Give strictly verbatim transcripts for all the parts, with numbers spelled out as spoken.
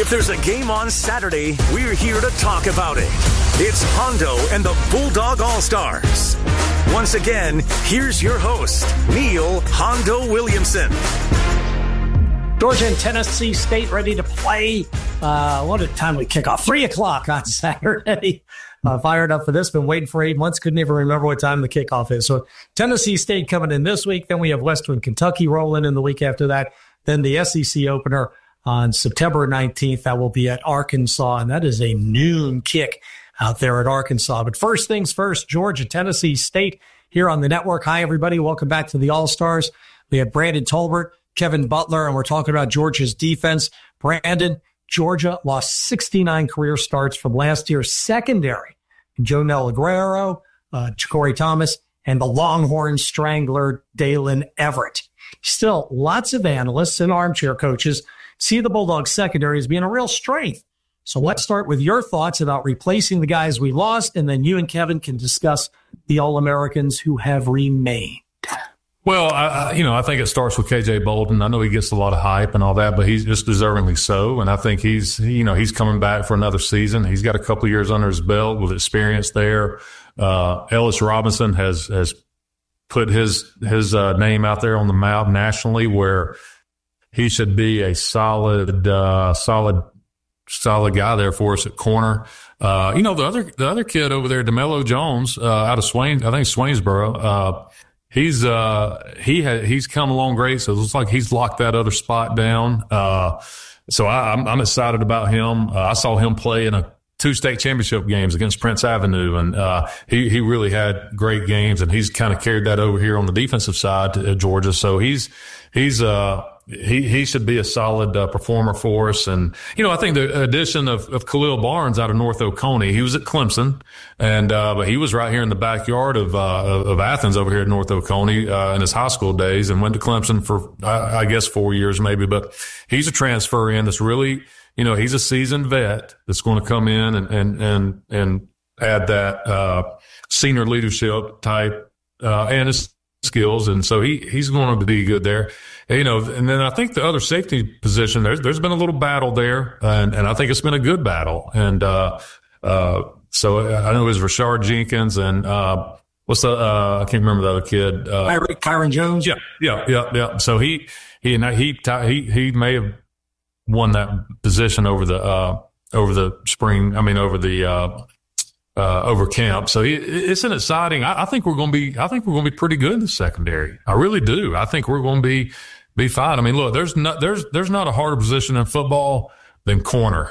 If there's a game on Saturday, we're here to talk about it. It's Hondo and the Bulldog All-Stars. Once again, here's your host, Neil Hondo Williamson. Georgia and Tennessee State ready to play. Uh, what a timely kickoff. Three o'clock on Saturday. Uh, fired up for this. Been waiting for eight months. Couldn't even remember what time the kickoff is. So Tennessee State coming in this week. Then we have Western Kentucky rolling in the week after that. Then the S E C opener on September nineteenth. That will be at Arkansas. And that is a noon kick out there at Arkansas. But first things first, Georgia, Tennessee State here on the network. Hi, everybody. Welcome back to the All-Stars. We have Brandon Tolbert, Kevin Butler, and we're talking about Georgia's defense. Brandon, Georgia lost sixty-nine career starts from last year's secondary. Jonel Aguero, uh, Corey Thomas, and the Longhorn Strangler, Dalen Everett. Still, lots of analysts and armchair coaches see the Bulldogs secondary as being a real strength. So let's start with your thoughts about replacing the guys we lost, and then you and Kevin can discuss the All-Americans who have remained. Well, I, I, you know, I think it starts with K J Bolden. I know he gets a lot of hype and all that, but he's just deservingly so. And I think he's, you know, he's coming back for another season. He's got a couple of years under his belt with experience there. Uh, Ellis Robinson has, has put his, his, uh, name out there on the map nationally where he should be a solid, uh, solid, solid guy there for us at corner. Uh, you know, the other, the other kid over there, DeMelo Jones, uh, out of Swain, I think Swainsboro, uh, He's, uh, he had, he's come along great. So it looks like he's locked that other spot down. Uh, so I, I'm, I'm excited about him. Uh, I saw him play in a two state championship games against Prince Avenue. And, uh, he, he really had great games, and he's kind of carried that over here on the defensive side to uh, Georgia. So he's, he's, uh, he, he should be a solid uh, performer for us. And, you know, I think the addition of, of Khalil Barnes out of North Oconee, he was at Clemson, and, uh, but he was right here in the backyard of, uh, of Athens over here at North Oconee, uh, in his high school days, and went to Clemson for, I, I guess, four years maybe. But he's a transfer in that's really, you know, he's a seasoned vet that's going to come in and, and, and, and add that, uh, senior leadership type, uh, and his skills. And so he, he's going to be good there. You know, and then I think the other safety position, there's, there's been a little battle there, and, and I think it's been a good battle. And, uh, uh, so I know it was Rashard Jenkins and, uh, what's the, uh, I can't remember the other kid. Uh, Kyron Jones. Yeah, yeah, yeah, yeah. So he, he, and he, he, he may have won that position over the, uh, over the spring, I mean, over the, uh, Uh, over camp. So it, it's an exciting, I, I think we're going to be, I think we're going to be pretty good in the secondary. I really do. I think we're going to be, be fine. I mean, look, there's not, there's, there's not a harder position in football than corner.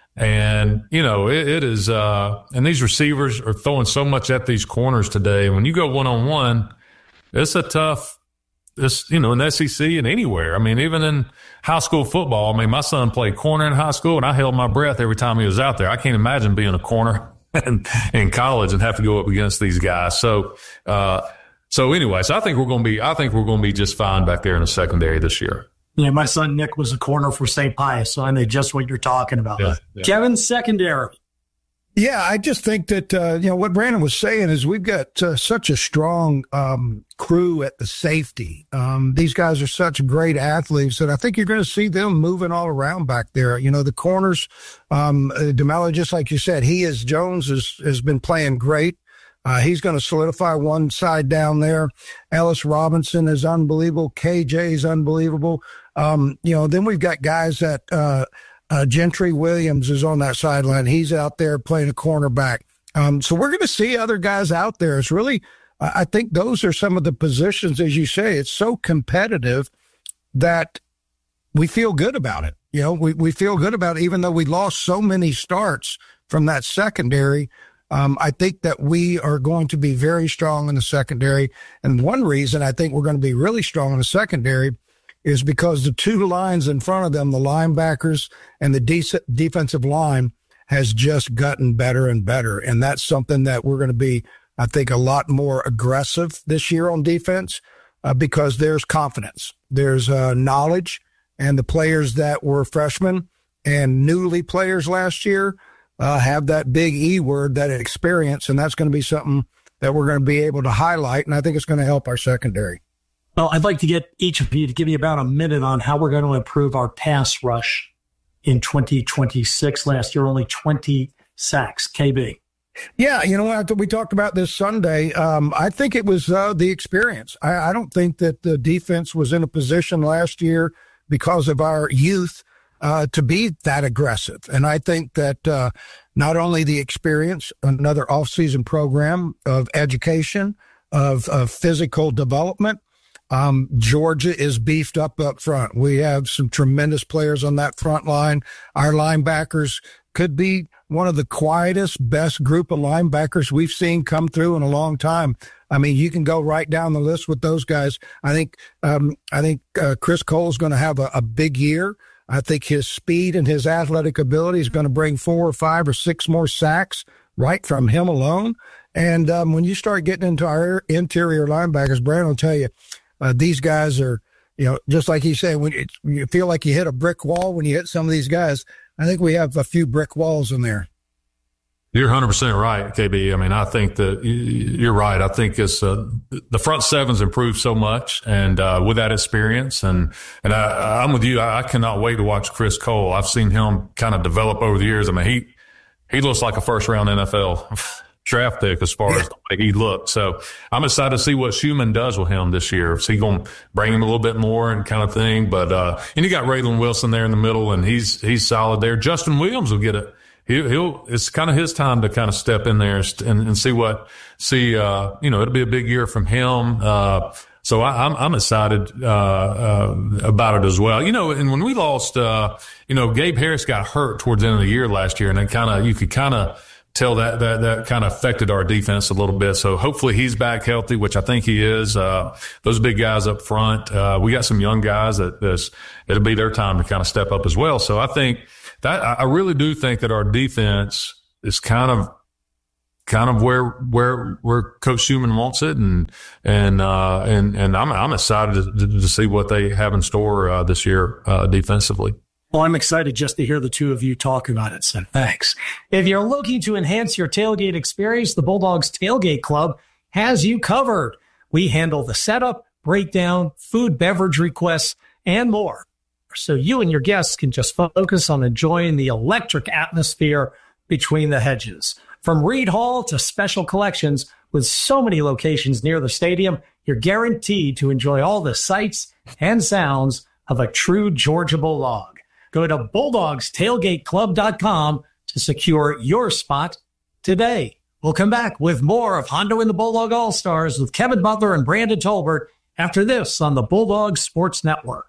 And, you know, it, it is, uh, and these receivers are throwing so much at these corners today. When you go one on one, it's a tough, it's, you know, in the S E C and anywhere. I mean, even in high school football, I mean, my son played corner in high school, and I held my breath every time he was out there. I can't imagine being a corner in, in college and have to go up against these guys. So, uh, so anyway, so I think we're going to be, I think we're going to be just fine back there in the secondary this year. Yeah, my son Nick was a corner for Saint Pius, so I know just what you're talking about. Yeah, yeah. Kevin, secondary. Yeah, I just think that, uh, you know, what Brandon was saying is we've got uh, such a strong um, crew at the safety. Um, these guys are such great athletes that I think you're going to see them moving all around back there. You know, the corners, um, uh, DeMelo, just like you said, he is, Jones has, has been playing great. Uh, he's going to solidify one side down there. Ellis Robinson is unbelievable. K J is unbelievable. Um, you know, then we've got guys that, uh, Uh, Gentry Williams is on that sideline. He's out there playing a cornerback. Um, so we're going to see other guys out there. It's really, I think those are some of the positions, as you say, it's so competitive that we feel good about it. You know, we, we feel good about it, even though we lost so many starts from that secondary. Um, I think that we are going to be very strong in the secondary. And one reason I think we're going to be really strong in the secondary is because the two lines in front of them, the linebackers and the de- defensive line, has just gotten better and better. And that's something that we're going to be, I think, a lot more aggressive this year on defense uh, because there's confidence. There's uh, knowledge, and the players that were freshmen and newly players last year uh, have that big E word, that experience, and that's going to be something that we're going to be able to highlight, and I think it's going to help our secondary. Well, I'd like to get each of you to give me about a minute on how we're going to improve our pass rush in twenty twenty-six. Last year, only twenty sacks. K B. Yeah, you know what? We talked about this Sunday. Um, I think it was uh, the experience. I, I don't think that the defense was in a position last year because of our youth uh, to be that aggressive. And I think that uh, not only the experience, another offseason program of education, of, of physical development, um, Georgia is beefed up up front. We have some tremendous players on that front line. Our linebackers could be one of the quietest, best group of linebackers we've seen come through in a long time. I mean, you can go right down the list with those guys. I think, um, I think uh, Chris Cole is going to have a, a big year. I think his speed and his athletic ability is going to bring four or five or six more sacks right from him alone. And um, when you start getting into our interior linebackers, Brandon will tell you, uh, these guys are, you know, just like he said, when it's, you feel like you hit a brick wall when you hit some of these guys. I think we have a few brick walls in there. You're one hundred percent right, K B. I mean, I think that you're right. I think it's uh, the front seven's improved so much, and uh, with that experience, and and I, I'm with you. I, I cannot wait to watch Chris Cole. I've seen him kind of develop over the years. I mean, he he looks like a first round N F L draft pick as far yeah. as the way he looked. So I'm excited to see what Schumann does with him this year. Is he going to bring him a little bit more and kind of thing? But uh, and you got Raylan Wilson there in the middle, and he's he's solid there. Justin Williams will get it. He'll, he'll, it's kind of his time to kind of step in there and, and see what, see, uh, you know, it'll be a big year from him. Uh, so I, I'm, I'm excited, uh, uh, about it as well. You know, and when we lost, uh, you know, Gabe Harris got hurt towards the end of the year last year, and it kind of, you could kind of tell that, that, that kind of affected our defense a little bit. So hopefully he's back healthy, which I think he is. Uh, those big guys up front, uh, we got some young guys that this, it'll be their time to kind of step up as well. So I think, That, I really do think that our defense is kind of, kind of where, where, where Coach Schumann wants it. And, and, uh, and, and I'm, I'm excited to, to see what they have in store, uh, this year, uh, defensively. Well, I'm excited just to hear the two of you talk about it. So thanks. If you're looking to enhance your tailgate experience, the Bulldogs Tailgate Club has you covered. We handle the setup, breakdown, food, beverage requests, and more, so you and your guests can just focus on enjoying the electric atmosphere between the hedges. From Reed Hall to special collections, with so many locations near the stadium, you're guaranteed to enjoy all the sights and sounds of a true Georgia Bulldog. Go to bulldogs tailgate club dot com to secure your spot today. We'll come back with more of Hondo and the Bulldog All-Stars with Kevin Butler and Brandon Tolbert after this on the Bulldog Sports Network.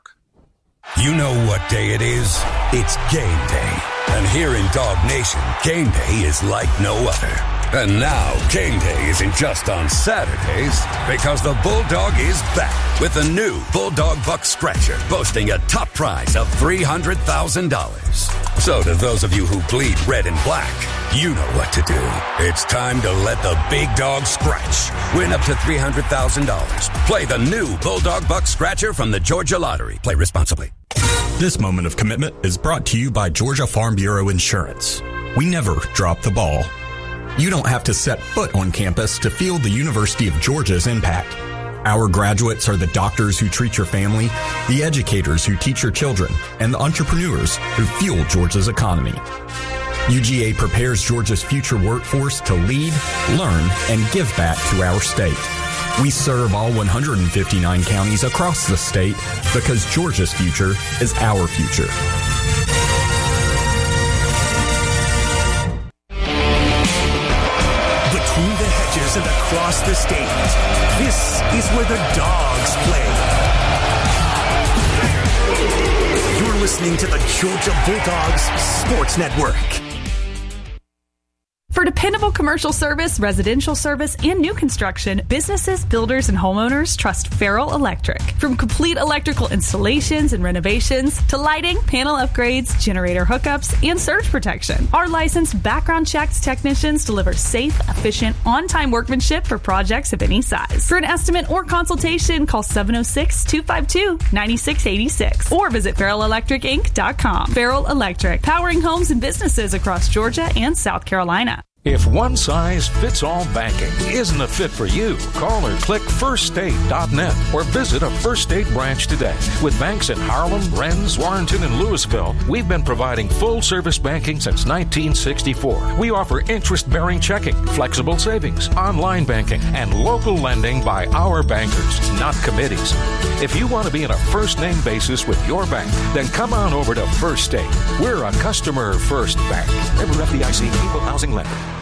You know what day it is? It's game day. And here in Dog Nation, game day is like no other. And now, game day isn't just on Saturdays, because the Bulldog is back with the new Bulldog Buck Scratcher, boasting a top prize of three hundred thousand dollars. So to those of you who bleed red and black, you know what to do. It's time to let the big dog scratch. Win up to three hundred thousand dollars. Play the new Bulldog Buck Scratcher from the Georgia Lottery. Play responsibly. This moment of commitment is brought to you by Georgia Farm Bureau Insurance. We never drop the ball. You don't have to set foot on campus to feel the University of Georgia's impact. Our graduates are the doctors who treat your family, the educators who teach your children, and the entrepreneurs who fuel Georgia's economy. U G A prepares Georgia's future workforce to lead, learn, and give back to our state. We serve all one hundred fifty-nine counties across the state because Georgia's future is our future. Between the hedges and across the state, this is where the dogs play. You're listening to the Georgia Bulldogs Sports Network. For dependable commercial service, residential service, and new construction, businesses, builders, and homeowners trust Farrell Electric. From complete electrical installations and renovations to lighting, panel upgrades, generator hookups, and surge protection, our licensed background-checked technicians deliver safe, efficient, on-time workmanship for projects of any size. For an estimate or consultation, call seven oh six, two five two, nine six eight six or visit farrell electric inc dot com. Farrell Electric, powering homes and businesses across Georgia and South Carolina. If one size fits all banking isn't a fit for you, call or click first state dot net or visit a First State branch today. With banks in Harlem, Rennes, Warrenton, and Louisville, we've been providing full-service banking since nineteen sixty-four. We offer interest-bearing checking, flexible savings, online banking, and local lending by our bankers, not committees. If you want to be in a first-name basis with your bank, then come on over to First State. We're a customer-first bank. Member F D I C, Equal Housing Lender.